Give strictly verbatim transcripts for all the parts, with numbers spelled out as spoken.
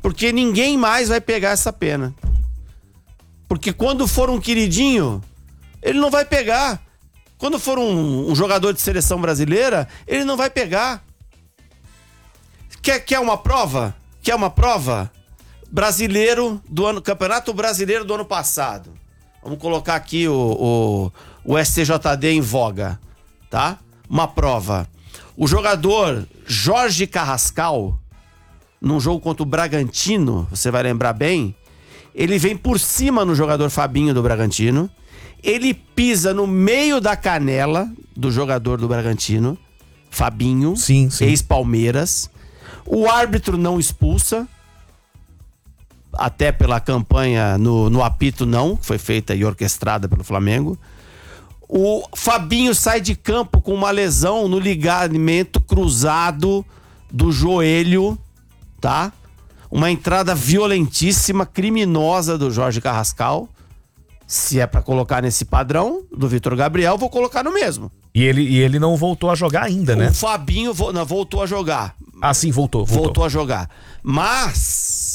Porque ninguém mais vai pegar essa pena. Porque quando for um queridinho, ele não vai pegar. Quando for um, um jogador de seleção brasileira, ele não vai pegar. Quer, quer uma prova? Quer uma prova? Brasileiro do ano, Campeonato Brasileiro do ano passado. Vamos colocar aqui o, o, o S T J D em voga, tá? Uma prova. O jogador Jorge Carrascal, num jogo contra o Bragantino, você vai lembrar bem, ele vem por cima no jogador Fabinho do Bragantino, ele pisa no meio da canela do jogador do Bragantino, Fabinho, sim, sim. ex-Palmeiras. O árbitro não expulsa, até pela campanha no, no apito não, que foi feita e orquestrada pelo Flamengo. O Fabinho sai de campo com uma lesão no ligamento cruzado do joelho, tá? Uma entrada violentíssima, criminosa do Jorge Carrascal. Se é pra colocar nesse padrão do Vitor Gabriel, vou colocar no mesmo. E ele, e ele não voltou a jogar ainda, o né? O Fabinho vo, não, voltou a jogar. Ah, sim, voltou, voltou. Voltou a jogar. Mas...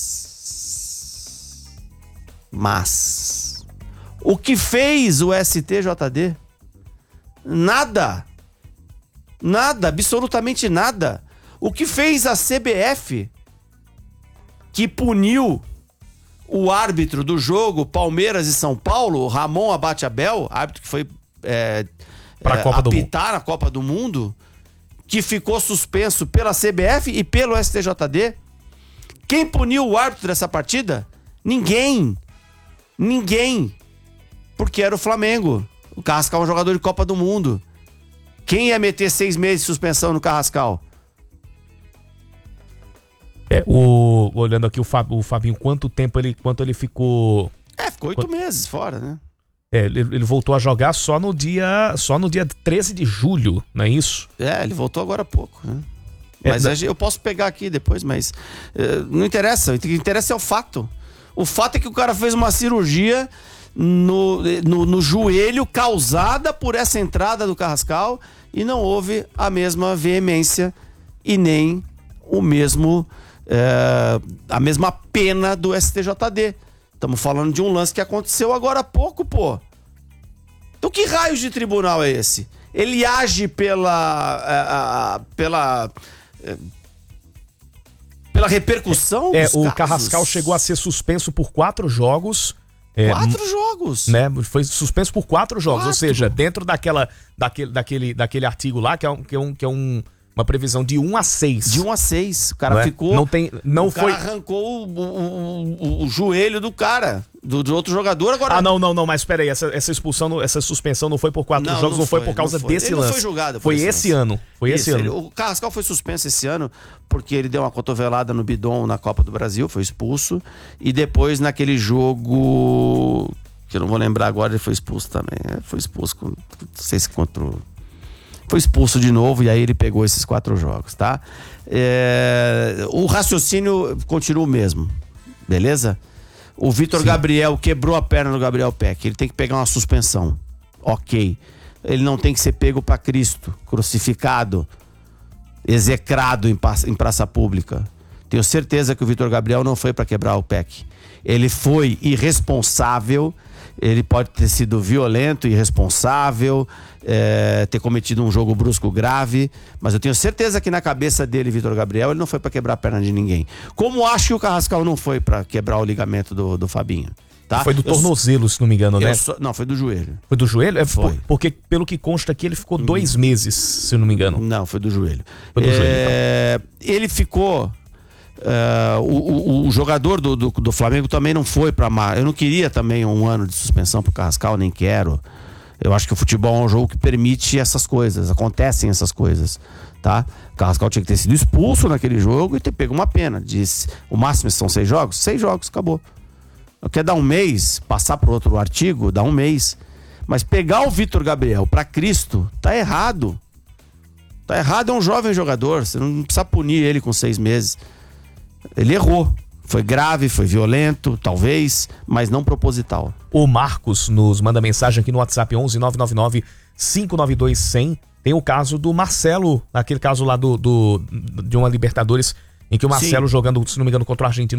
Mas... O que fez o S T J D? Nada. Nada, absolutamente nada. O que fez a C B F, que puniu o árbitro do jogo Palmeiras e São Paulo, Ramon Abate Abel, árbitro que foi é, pra é, Copa apitar a Copa do Mundo, que ficou suspenso pela C B F e pelo S T J D. Quem puniu o árbitro dessa partida? Ninguém. Ninguém. Porque era o Flamengo. O Carrascal é um jogador de Copa do Mundo. Quem ia meter seis meses de suspensão no Carrascal? É, o, olhando aqui o, Fab, o Fabinho, quanto tempo ele, quanto ele ficou... É, ficou oito meses fora, né? É, ele, ele voltou a jogar só no dia só no dia treze de julho, não é isso? É, ele voltou agora há pouco, né? É, mas da... eu posso pegar aqui depois, mas uh, não interessa. O que interessa é o fato. O fato é que o cara fez uma cirurgia no, no, no joelho causada por essa entrada do Carrascal e não houve a mesma veemência e nem o mesmo é, a mesma pena do S T J D. Estamos falando de um lance que aconteceu agora há pouco, pô. Então que raio de tribunal é esse? Ele age pela a, a, pela é, pela repercussão é, dos o casos. Carrascal chegou a ser suspenso por quatro jogos. É, quatro jogos, né? Foi suspenso por quatro jogos, quatro. Ou seja, dentro daquela, daquele, daquele, daquele artigo lá, que é, um, que é, um, que é um, uma previsão de um a seis. De um a seis. O cara não é? ficou. Não tem, não o foi. cara arrancou o, o, o, o joelho do cara, do, do outro jogador. Agora. Ah, não, não, não, mas peraí, essa, essa expulsão, essa suspensão não foi por quatro não, jogos, não, não foi, foi por causa não foi. desse ele lance. Não foi julgado. Foi esse lance. ano. Foi Isso, esse ele, ano. o Carrascal foi suspenso esse ano porque ele deu uma cotovelada no bidon na Copa do Brasil, foi expulso. E depois naquele jogo, que eu não vou lembrar agora, ele foi expulso também. Foi expulso, com, não sei se contra o... Foi expulso de novo e aí ele pegou esses quatro jogos, tá? É, o raciocínio continua o mesmo, beleza? O Vitor Gabriel quebrou a perna do Gabriel Peck, ele tem que pegar uma suspensão, ok. Ele não tem que ser pego pra Cristo, crucificado, execrado em praça, em praça pública. Tenho certeza que o Vitor Gabriel não foi pra quebrar o Peck. Ele foi irresponsável. Ele pode ter sido violento, irresponsável, é, ter cometido um jogo brusco grave, mas eu tenho certeza que na cabeça dele, Vitor Gabriel, ele não foi pra quebrar a perna de ninguém. Como acho que o Carrascal não foi pra quebrar o ligamento do, do Fabinho. Tá? Foi do tornozelo, se não me engano, né? Só, não, foi do joelho. Foi do joelho? É, foi. Porque, pelo que consta aqui, ele ficou dois hum. meses, se não me engano. Não, foi do joelho. Foi do é, joelho, então. Ele ficou... Uh, o, o, o jogador do, do, do Flamengo também não foi pra mar. Eu não queria também um ano de suspensão pro Carrascal, nem quero. Eu acho que o futebol é um jogo que permite essas coisas, acontecem essas coisas, tá? O Carrascal tinha que ter sido expulso naquele jogo e ter pego uma pena. Diz, o máximo são seis jogos? Seis jogos, acabou. Quer dar um mês, passar pro outro artigo, dá um mês. Mas pegar o Vitor Gabriel pra Cristo, tá errado. Tá errado, é um jovem jogador, você não precisa punir ele com seis meses. Ele errou. Foi grave, foi violento, talvez, mas não proposital. O Marcos nos manda mensagem aqui no WhatsApp onze nove nove nove cinco nove dois cem. Tem o caso do Marcelo, aquele caso lá do, do de uma Libertadores, em que o Marcelo Sim. jogando, se não me engano, contra o Argentino